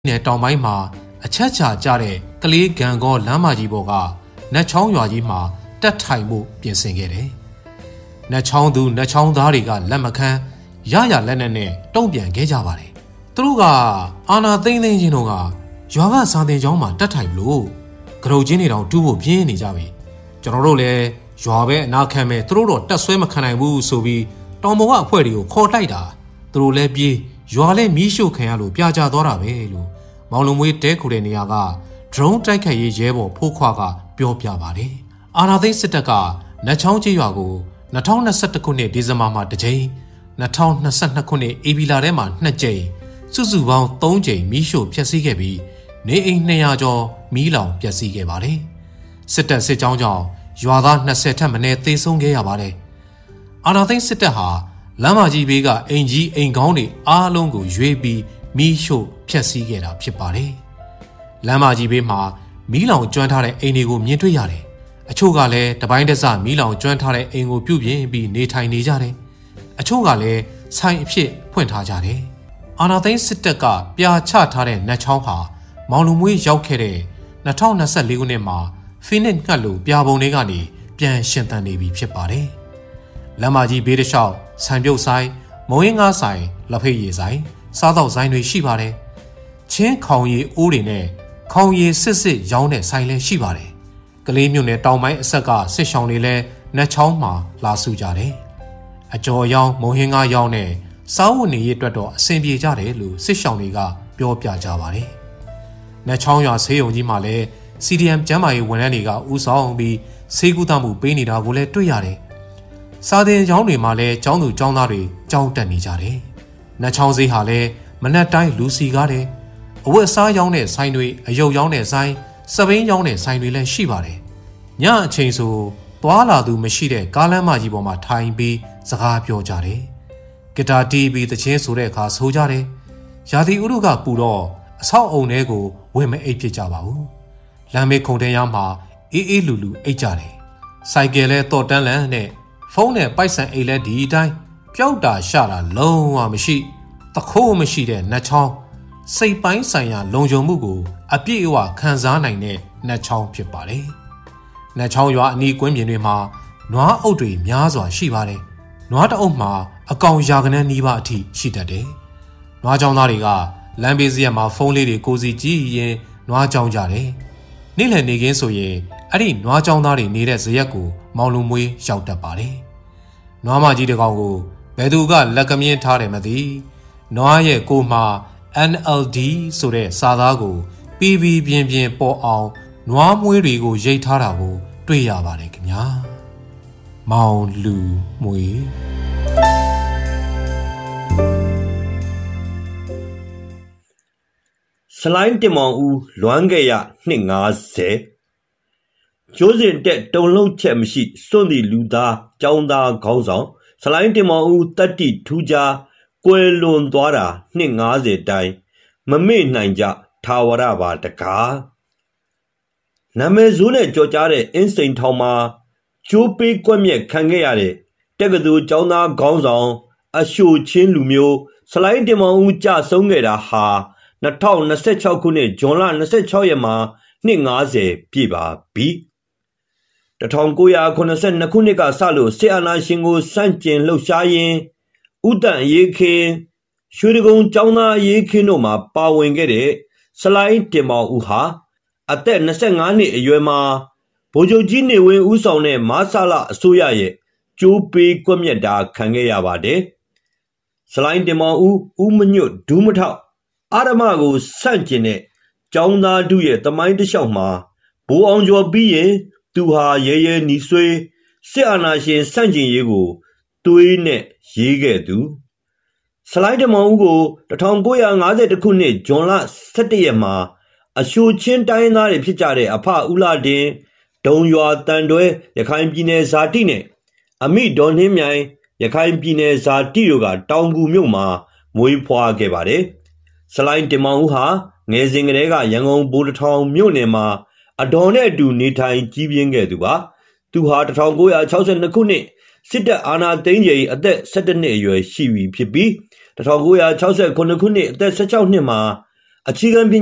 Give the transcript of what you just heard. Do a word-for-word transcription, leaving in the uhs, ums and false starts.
နဲ့တောင်ပိုင်းမှာအချက်ချာကြတဲ့ကလေးဂံကောလမ်းမကြီးပေါ်ကနတ်ချောင်းရွာကြီးမှာတက်ထိုင်မှုပြင်ဆင်ခဲ့တယ်။နတ်ချောင်းသူနတ်ချောင်းသားတွေကလက်မခံရရလက်နဲ့နဲ့တုံ့ပြန်ခဲ့ကြပါတယ်။သူတို့ကအာနာသိမ့်သိမ့်ချင်းတို့ကရွာကစာတင်ကျောင်းမှာတက်ထိုင်လို့ကရုတ်ချင်းတွေတောင်တူးဖို့ပြင်းနေကြပြီ။ကျွန်တော်တို့လည်းရွာပဲအနာခံမဲ့သူတို့တော့တက်ဆွဲမခံနိုင်ဘူးဆိုပြီးတောင်ပေါ်ကအဖွဲ့တွေကိုခေါ်တိုက်တာသူတို့လည်းပြေးရွာလည်းမီးရှို့ခံရလို့ပြာကျသွားတာပဲလို့မောင်လုံမွေးတဲခုတဲ့နေရာက drone တိုက်ခိုက်ရေးရဲဘော်ဖိုးခွာကပြောပြပါတယ်။အာနာသိန်းစစ်တပ်ကနတ်ချောင်းကျေးရွာကို၂၀၂၁ခုနှစ်ဒီဇင်ဘာမှာတစ်ကြိမ်၂၀၂၂ခုနှစ်ဧပြီလထဲမှာနှစ်ကြိမ်စုစုပေါင်းသုံးကြိမ်မီးရှို့ဖျက်ဆီးခဲ့ပြီးနေအိမ်၂၀၀ကျော်မီးလောင်ပျက်စီးခဲ့ပါတယ်။စစ်တပ်စစ်ကြောင်းကြောင့်ရွာသား၂၀ထက်မနည်းသေဆုံးခဲ့ရပါတယ်။အာနာသိန်းစစ်တပ်ဟာလမ်းမကြီးဘေးကအိမ်ကြီးအိမ်ကောင်းတွေအားလုံးကိုရွေးပြီးမီးရှို့ဖျက်ဆီးခဲ့တာဖြစ်ပါတယ်။လမ်းမကြီးဘေးမှာမီးလောင်ကျွမ်းထားတဲ့အိမ်တွေကိုမြင်တွေ့ရတယ်။အချို့ကလည်းတပိုင်းတစမီးလောင်ကျွမ်းထားတဲ့အိမ်ကိုပြုပြင်ပြီးနေထိုင်နေကြတယ်။အချို့ကလည်းဆိုင်အဖြစ်ဖွင့်ထားကြတယ်။အာနာသိန်းစစ်တပ်ကပြာချထားတဲ့နတ်ချောင်းဟာမောင်လူမွေးရောက်ခဲ့တဲ့၂၀၂၄ခုနှစ်မှာဖိနစ်ငှက်လိုပြာပုံတွေကနေပြန်ရှင်သန်နေပြီဖြစ်ပါတယ်။လမ်းမကြီးဘေးတစ်လျှောက်ဆံပြုတ်ဆိုင်မုံရင်းငါးဆိုင်လက်ဖိတ်ရည်ဆိုင်စားတော့ဆိုင်တွေရှိပါတယ်။ချင်းခေါင်ရည်အိုးတွေနဲ့ခေါင်ရည်စစ်စစ်ရောင်းတဲ့ဆိုင်လည်းရှိပါတယ်။ကလေးမြို့နယ်တောင်ပိုင်းအဆက်ကစစ်ဆောင်တွေလည်းနတ်ချောင်းမှာလာစုကြတယ်။အကျော်ရောင်းမုံဟင်းကားရောင်းနဲ့စားဝတ်နေရေးအတွက်တော့အဆင်ပြေကြတယ်လို့စစ်ဆောင်တွေကပြောပြကြပါတယ်။နတ်ချောင်းရွာဆေးရုံကြီးမှာလည်း စီ ဒီ အမ် ကျန်းမာရေးဝန်ထမ်းတွေကဦးဆောင်ပြီးဆေးကုသမှုပေးနေတာကိုလည်းတွေ့ရတယ်။စာသင်ကျောင်းတွေမှာလည်းကျောင်းသူကျောင်းသားတွေကျောင်းတက်နေကြတယ်။နတ်ချောင်းဈေးဟာလည်းမနက်တိုင်းလူစီကားတယ်။အဝတ်အစားရောင်းတဲ့ဆိုင်တွေအယုတ်ရောင်းတဲ့ဆိုင်စပိန်ရောင်းတဲ့ဆိုင်တွေလည်းရှိပါတယ်။ညအချိန်ဆိုသွားလာသူမရှိတဲ့ကားလမ်းမကြီးပေါ်မှာထိုင်ပြီးစကားပြောကြတယ်။ဂီတာတီးပြီးသချင်းဆိုတဲ့အခါဆိုကြတယ်။ရာသီဥတုကပူတော့အဆောက်အုံတွေကိုဝင်မအိပ်ဖြစ်ကြပါဘူး။လမ်းမေးခုံတဲရမှာအေးအေးလူလူအိတ်ကြတယ်။စိုက်ကယ်လဲတော့တန်းလန်းနဲ့ဖုန်းနဲ့ပိုက်ဆံအိတ်လဲဒီအတိုင်းပျောက်တာရှာတာလုံးဝမရှိတခိုးမရှိတဲ့နတ်ချောင်းစိတ်ပိုင်းဆိုင်ရာလုံခြုံမှုကိုအပြည့်အဝခံစားနိုင်တဲ့နတ်ချောင်းဖြစ်ပါတယ်။နတ်ချောင်းရွာအနီးကွင်းပြင်တွေမှာနွားအုပ်တွေများစွာရှိပါတယ်။နွားတအုပ်မှာအကောင်ရာကနန်းနီးပါးအထိရှိတတ်တယ်။နွားချောင်းသားတွေကလမ်းဘေးစရက်မှာဖုန်းလေးတွေကိုစီကြည့်ရင်နွားချောင်းကြတယ်။နေ့လည်နေခင်းဆိုရင်အဲ့ဒီနွားချောင်းသားတွေနေတဲ့ဇရက်ကိုမောင်လူမွေးရောက်တတ်ပါတယ်။နွားမကြီးတကောင်ကိုဘယ်သူကလက်ကမြင်းထားတယ်မသိနွားရဲ့ကိုမှာ အန် အယ် ဒီ ဆိုတဲ့စာသားကိုပီပီပြင်းပြင်းပေါ်အောင်နွားမွေးတွေကိုရိတ်ထားတာကိုတွေ့ရပါတယ်ခင်ဗျာမောင်လူမွေးစလိုင်းတင်မောင်ဦးလွမ်းခဲ့ရနှစ်၅၀ကျိုးစဉ်တက်တုံလုံးချက်မရှိစွန့်သည့်လူသားကျောင်းသားခေါင်းဆောင်စလိုင်းတင်မောင်ဦးတတ္တိထူးခြားကွယ်လွန်သွားတာနှစ်၅၀တိုင်မမေ့နိုင်ကြထာဝရပါတကားနာမည်ဆိုးနဲ့ကြော်ကြားတဲ့အင်းစိန်ထောင်မှာကျိုးပေးကွက်မြက်ခံခဲ့ရတဲ့တက္ကသိုလ်ကျောင်းသားခေါင်းဆောင်အရှိုချင်းလူမျိုးစလိုင်းတင်မောင်ဦးကြဆုံးခဲ့တာဟာ၂၀၂၆ခုနှစ်ဇွန်လ၂၆ရက်မှာနှစ်၅၀ပြည့်ပါပြီ၁၉၇၂ခုနှစ်ကစလို့စစ်အာဏာရှင်ကိုစန့်ကျင်လှုပ်ရှားရင်းဥတန့်အရေးခင်ရွှေတကုံကျောင်းသားအရေးခင်တို့မှာပါဝင်ခဲ့တဲ့စလိုင်းတင်မောင်ဦးဟာအသက်၂၅နှစ်အရွယ်မှာဗိုလ်ချုပ်ကြီးနေဝင်းဦးဆောင်တဲ့မဆလအစိုးရရဲ့ကြိုးပေးကွက်မြက်တာခံခဲ့ရပါတယ်စလိုင်းတင်မောင်ဦးဦးမညွတ်ဒူးမထောက်အာရမကိုဆန့်ကျင်တဲ့ကျောင်းသားတို့ရဲ့တမိုင်းတစ်လျှောက်မှာဘိုးအောင်ကျော်ပြီးရင်သူဟာရဲရဲနီဆွေးစစ်အာဏာရှင်ဆန့်ကျင်ရေးကိုသွေးနဲ့ရေးခဲ့သူစလိုင်းတင်မောင်ဦးကို၁၉၅၁ခုနှစ်ဇွန်လ၁၁ရက်မှာအရှိုချင်းတိုင်းသားတွေဖြစ်ကြတဲ့အဖဦးလာတင်ဒုံရွာတန်တွဲရခိုင်ပြည်နယ်ဇာတိနဲ့အမိဒေါ်နှင်းမြိုင်ရခိုင်ပြည်နယ်ဇာတိတို့ကတောင်ကူမြို့မှာမွေးဖွားခဲ့ပါတယ်စလိုင်းတင်မောင်ဦးဟာငယ်စဉ်ကတည်းကရန်ကုန်ဗိုလ်တထောင်မြို့နယ်မှာအတော်နဲ့အတူနေထိုင်ကြီးပြင်းခဲ့သူပါသူဟာ၁၉၆၂ခုနှစ်စစ်တပ်အာဏာသိမ်းချိန်အသက်၁၁နှစ်အရွယ်ရှိပြီဖြစ်ပြီး၁၉၆၉ခုနှစ်အသက်၁၆နှစ်မှာအခြေခံပ